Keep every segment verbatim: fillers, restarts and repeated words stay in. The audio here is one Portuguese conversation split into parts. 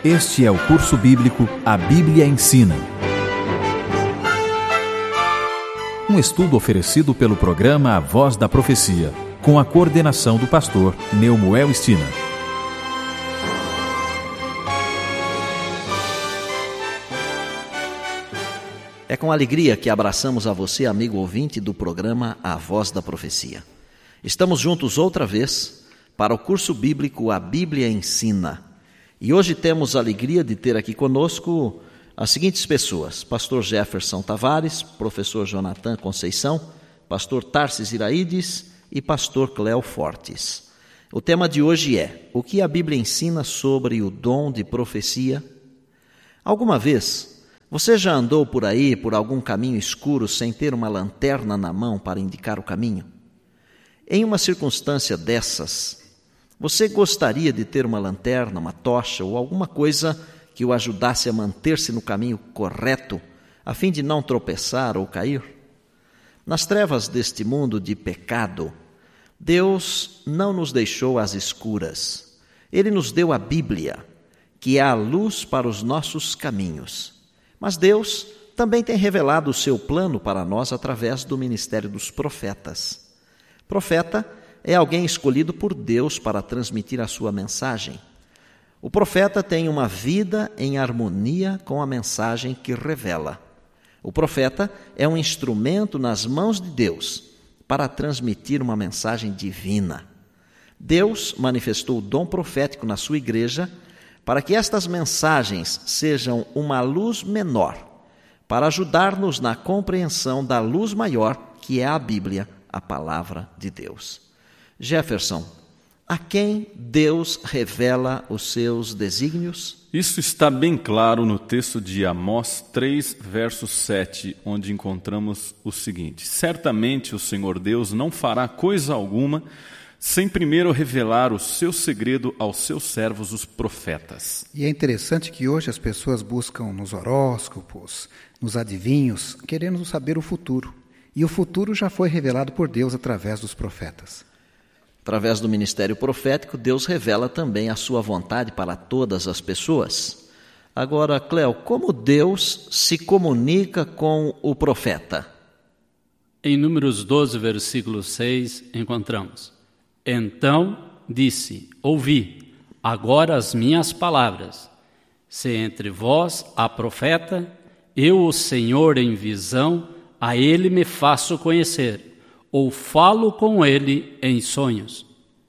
Este é o curso bíblico A Bíblia Ensina. Um estudo oferecido pelo programa A Voz da Profecia, com a coordenação do pastor Neumoel Stina. É com alegria que abraçamos a você, amigo ouvinte do programa A Voz da Profecia. Estamos juntos outra vez para o curso bíblico A Bíblia Ensina. E hoje temos a alegria de ter aqui conosco as seguintes pessoas: pastor Jefferson Tavares, professor Jonathan Conceição, pastor Tarsis Iraídes e pastor Cléo Fortes. O tema de hoje é: o que a Bíblia ensina sobre o dom de profecia? Alguma vez você já andou por aí, por algum caminho escuro, sem ter uma lanterna na mão para indicar o caminho? Em uma circunstância dessas, você gostaria de ter uma lanterna, uma tocha ou alguma coisa que o ajudasse a manter-se no caminho correto, a fim de não tropeçar ou cair? Nas trevas deste mundo de pecado, Deus não nos deixou às escuras. Ele nos deu a Bíblia, que é a luz para os nossos caminhos. Mas Deus também tem revelado o seu plano para nós através do ministério dos profetas. Profeta é alguém escolhido por Deus para transmitir a sua mensagem. O profeta tem uma vida em harmonia com a mensagem que revela. O profeta é um instrumento nas mãos de Deus para transmitir uma mensagem divina. Deus manifestou o dom profético na sua igreja para que estas mensagens sejam uma luz menor, para ajudar-nos na compreensão da luz maior, que é a Bíblia, a palavra de Deus. Jefferson, a quem Deus revela os seus desígnios? Isso está bem claro no texto de Amós três, verso sete, onde encontramos o seguinte: certamente o Senhor Deus não fará coisa alguma sem primeiro revelar o seu segredo aos seus servos, os profetas. E é interessante que hoje as pessoas buscam nos horóscopos, nos adivinhos, querendo saber o futuro. E o futuro já foi revelado por Deus através dos profetas. Através do ministério profético, Deus revela também a sua vontade para todas as pessoas. Agora, Cléo, como Deus se comunica com o profeta? Em Números doze, versículo seis, encontramos: então disse, ouvi agora as minhas palavras. Se entre vós há profeta, eu, o Senhor, em visão, a ele me faço conhecer, ou falo com ele em sonhos.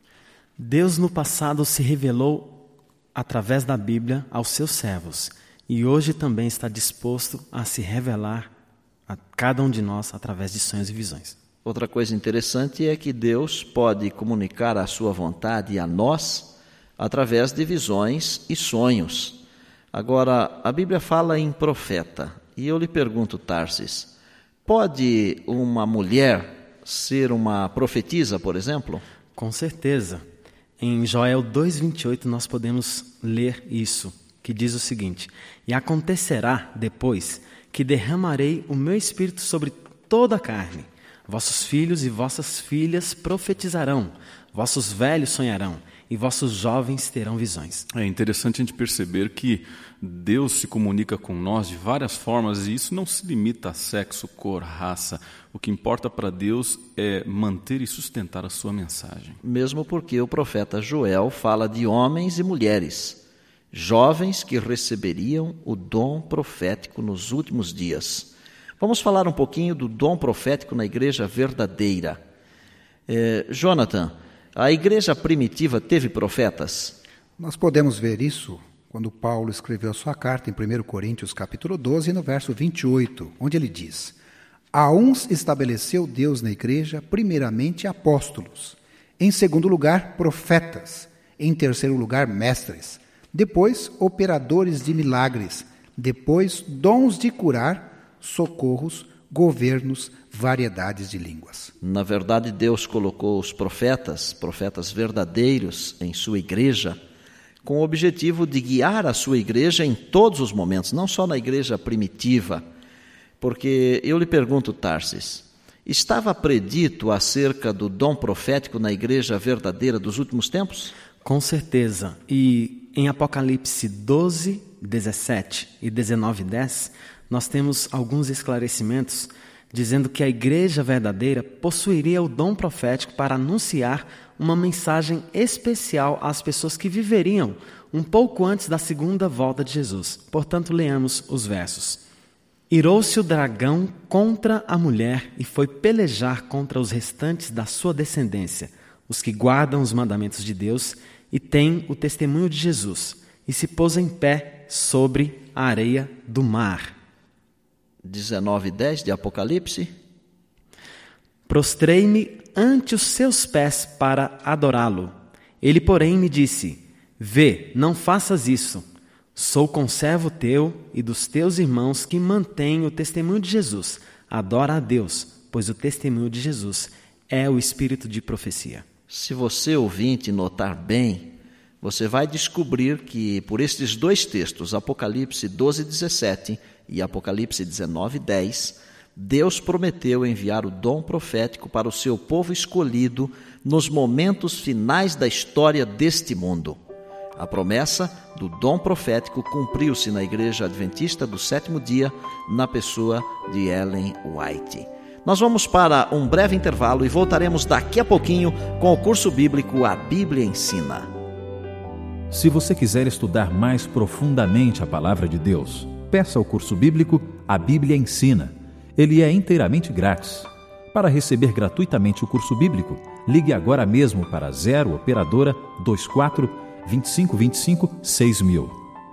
Deus no passado se revelou através da Bíblia aos seus servos, e hoje também está disposto a se revelar a cada um de nós através de sonhos e visões. Outra coisa interessante é que Deus pode comunicar a sua vontade a nós através de visões e sonhos. Agora, a Bíblia fala em profeta, e eu lhe pergunto, Tarsis, pode uma mulher ser uma profetisa, por exemplo? Com certeza. Em Joel dois, vinte e oito, nós podemos ler isso, que diz o seguinte: e acontecerá depois que derramarei o meu espírito sobre toda a carne. Vossos filhos e vossas filhas profetizarão, vossos velhos sonharão, e vossos jovens terão visões. É interessante a gente perceber que Deus se comunica com nós de várias formas, e isso não se limita a sexo, cor, raça. O que importa para Deus é manter e sustentar a sua mensagem. Mesmo porque o profeta Joel fala de homens e mulheres, jovens que receberiam o dom profético nos últimos dias. Vamos falar um pouquinho do dom profético na igreja verdadeira. É, Jonathan, a igreja primitiva teve profetas? Nós podemos ver isso quando Paulo escreveu a sua carta em primeiro Coríntios, capítulo doze, no verso vinte e oito, onde ele diz: a uns estabeleceu Deus na igreja, primeiramente apóstolos, em segundo lugar profetas, em terceiro lugar mestres, depois operadores de milagres, depois dons de curar, socorros, governos, variedades de línguas. Na verdade, Deus colocou os profetas, profetas verdadeiros, em sua igreja, com o objetivo de guiar a sua igreja em todos os momentos, não só na igreja primitiva. Porque eu lhe pergunto, Tarsis, estava predito acerca do dom profético na igreja verdadeira dos últimos tempos? Com certeza. E em Apocalipse doze, dezessete e dezenove, dez, nós temos alguns esclarecimentos dizendo que a igreja verdadeira possuiria o dom profético para anunciar uma mensagem especial às pessoas que viveriam um pouco antes da segunda volta de Jesus. Portanto, leamos os versos. Irou-se o dragão contra a mulher e foi pelejar contra os restantes da sua descendência, os que guardam os mandamentos de Deus e têm o testemunho de Jesus, e se pôs em pé sobre a areia do mar. dezenove, dez de Apocalipse. Prostrei-me ante os seus pés para adorá-lo. Ele, porém, me disse: Vê, não faças isso. Sou conservo teu e dos teus irmãos que mantêm o testemunho de Jesus. Adora a Deus, pois o testemunho de Jesus é o espírito de profecia. Se você, ouvinte, notar bem, você vai descobrir que por estes dois textos, Apocalipse doze, dezessete e Apocalipse dezenove, dez, Deus prometeu enviar o dom profético para o seu povo escolhido nos momentos finais da história deste mundo. A promessa do dom profético cumpriu-se na Igreja Adventista do Sétimo Dia, na pessoa de Ellen White. Nós vamos para um breve intervalo e voltaremos daqui a pouquinho com o curso bíblico A Bíblia Ensina. Se você quiser estudar mais profundamente a Palavra de Deus, peça o curso bíblico A Bíblia Ensina. Ele é inteiramente grátis. Para receber gratuitamente o curso bíblico, ligue agora mesmo para zero operadora vinte e quatro, vinte e cinco, vinte e cinco, seis mil.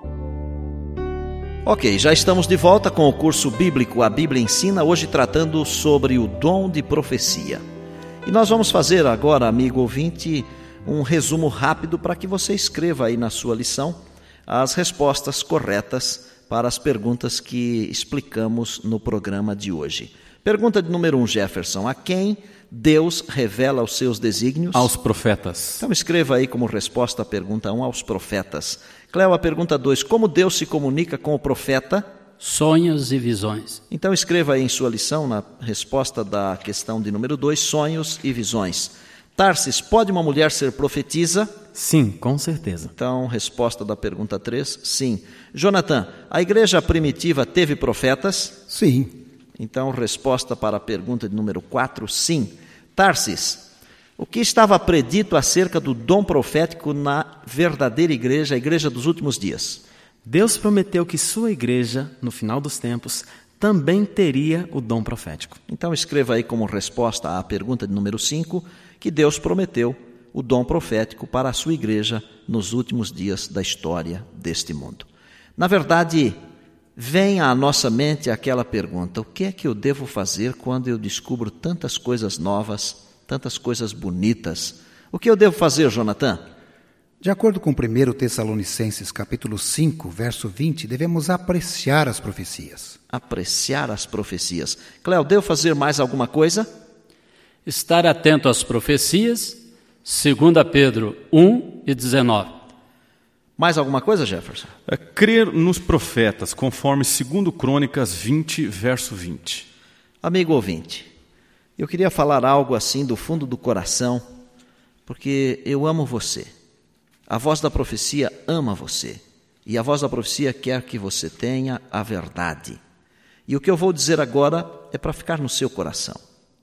Ok, já estamos de volta com o curso bíblico A Bíblia Ensina, hoje tratando sobre o dom de profecia. E nós vamos fazer agora, amigo ouvinte, um resumo rápido para que você escreva aí na sua lição as respostas corretas para as perguntas que explicamos no programa de hoje. Pergunta de número um, Jefferson: a quem Deus revela os seus desígnios? Aos profetas. Então escreva aí como resposta a pergunta um, aos profetas. Cléo, a pergunta dois, como Deus se comunica com o profeta? Sonhos e visões. Então escreva aí em sua lição, na resposta da questão de número dois, sonhos e visões. Tarsis, pode uma mulher ser profetisa? Sim, com certeza. Então, resposta da pergunta três, sim. Jonathan, a igreja primitiva teve profetas? Sim. Então, resposta para a pergunta de número quatro, sim. Tarsis, o que estava predito acerca do dom profético na verdadeira igreja, a igreja dos últimos dias? Deus prometeu que sua igreja, no final dos tempos, também teria o dom profético. Então, escreva aí como resposta à pergunta de número cinco, que Deus prometeu o dom profético para a sua igreja nos últimos dias da história deste mundo. Na verdade, vem à nossa mente aquela pergunta: o que é que eu devo fazer quando eu descubro tantas coisas novas, tantas coisas bonitas? O que eu devo fazer, Jonathan? De acordo com primeiro Tessalonicenses capítulo cinco, verso vinte, devemos apreciar as profecias. Apreciar as profecias. Cléo, devo fazer mais alguma coisa? Estar atento às profecias, segundo Pedro um e dezenove. Mais alguma coisa, Jefferson? É crer nos profetas, conforme segundo Crônicas vinte, verso vinte. Amigo ouvinte, eu queria falar algo assim do fundo do coração, porque eu amo você. A voz da profecia ama você. E a voz da profecia quer que você tenha a verdade. E o que eu vou dizer agora é para ficar no seu coração.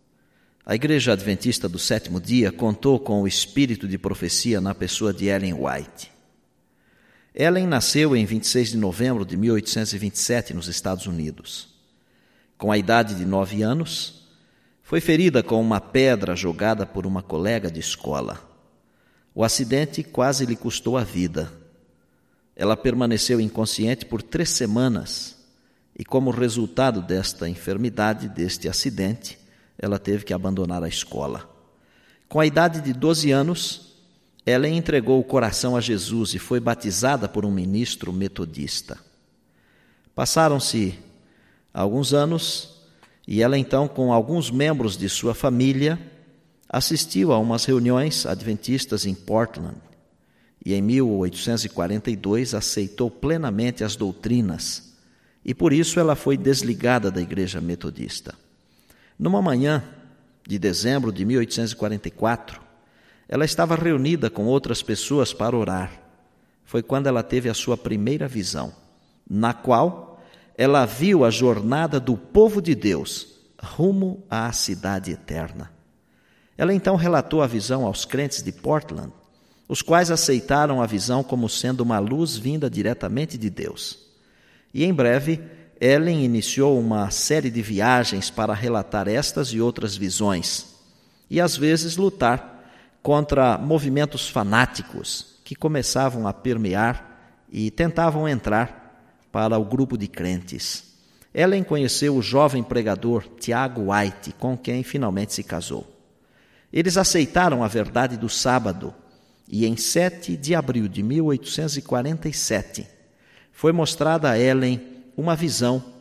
A Igreja Adventista do Sétimo Dia contou com o espírito de profecia na pessoa de Ellen White. Ellen nasceu em vinte e seis de novembro de mil oitocentos e vinte e sete nos Estados Unidos. Com a idade de nove anos, foi ferida com uma pedra jogada por uma colega de escola. O acidente quase lhe custou a vida. Ela permaneceu inconsciente por três semanas e, como resultado desta enfermidade, deste acidente, ela teve que abandonar a escola. Com a idade de doze anos, ela entregou o coração a Jesus e foi batizada por um ministro metodista. Passaram-se alguns anos e ela então, com alguns membros de sua família, assistiu a umas reuniões adventistas em Portland e em mil oitocentos e quarenta e dois aceitou plenamente as doutrinas e por isso ela foi desligada da igreja metodista. Numa manhã de dezembro de mil oitocentos e quarenta e quatro, ela estava reunida com outras pessoas para orar. foi quando ela teve a sua primeira visão, na qual ela viu a jornada do povo de Deus rumo à cidade eterna. Ela então relatou a visão aos crentes de Portland, os quais aceitaram a visão como sendo uma luz vinda diretamente de Deus. E em breve, Ellen iniciou uma série de viagens para relatar estas e outras visões, e às vezes lutar contra movimentos fanáticos que começavam a permear e tentavam entrar para o grupo de crentes. Ellen conheceu o jovem pregador Tiago White, com quem finalmente se casou. Eles aceitaram a verdade do sábado e em sete de abril de mil oitocentos e quarenta e sete foi mostrada a Ellen uma visão